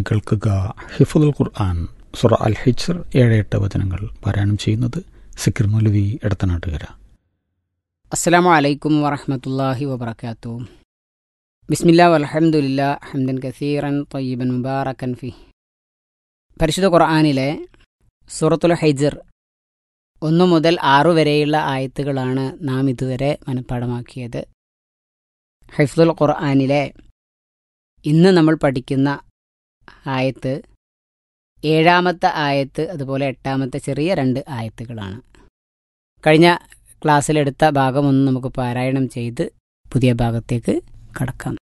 ഇനി കേൾക്കുക ഹിഫ്ളുൽ ഖുർആൻ സൂറ അൽ ഹിജ്ർ 7-8 വചനങ്ങൾ പാരായണം ചെയ്യുന്നത് സിക്കിർ മൗലവി എടത്തനാട്ടുകര. അസ്സലാമു അലൈക്കും വറഹ്മത്തുള്ളാഹി വബറകാതുഹു. ബിസ്മില്ലാ വൽഹംദുലില്ലാ ഹംദൻ കസീറൻ ത്വയ്യിബൻ മുബാറകൻ ഫീ. പരിശുദ്ധ ഖുർആനിലെ സൂറത്തുൽ ഹിജ്ർ 1 മുതൽ 6 വരെയുള്ള ആയത്തുകളാണ് നാം ഇതുവരെ മനഃപ്പാഠമാക്കിയത്. ഹിഫ്ളുൽ ഖുർആനിലെ ഇന്ന് നമ്മൾ പഠിക്കുന്ന ആയത്ത് 7-ാമത്തെ ആയത്ത്, അതുപോലെ 8-ാമത്തെ ചെറിയ 2 ആയത്തുകളാണ്. കഴിഞ്ഞ ക്ലാസ്സിലെടുത്ത ഭാഗമൊന്ന് നമുക്ക് പാരായണം ചെയ്ത് പുതിയ ഭാഗത്തേക്ക് കടക്കാം.